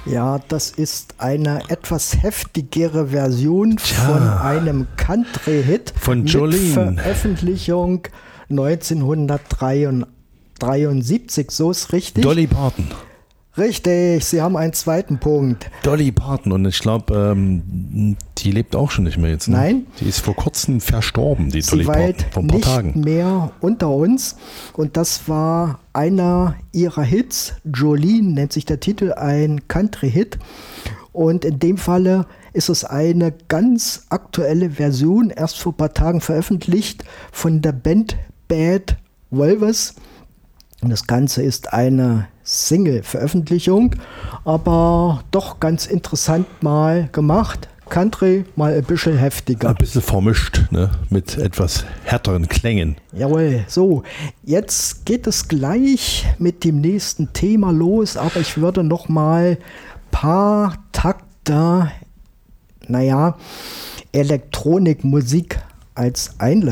Ja, das ist eine etwas heftigere Version von einem Country-Hit von mit Jolene. Veröffentlichung 1973, so ist richtig. Dolly Parton. Richtig, Sie haben einen zweiten Punkt. Dolly Parton, und ich glaube, die lebt auch schon nicht mehr jetzt. Ne? Nein. Die ist vor kurzem verstorben, die Dolly Sie Parton, weilt vor ein paar nicht Tagen. mehr unter uns. Und das war einer ihrer Hits. Jolene nennt sich der Titel, ein Country-Hit. Und in dem Falle ist es eine ganz aktuelle Version, erst vor ein paar Tagen veröffentlicht, von der Band Bad Wolves. Und das Ganze ist eine Single-Veröffentlichung, aber doch ganz interessant mal gemacht. Country mal ein bisschen heftiger. Ein bisschen vermischt, ne? Mit etwas härteren Klängen. Jawohl, so, jetzt geht es gleich mit dem nächsten Thema los, aber ich würde noch mal ein paar Takte, Elektronikmusik als Einleitung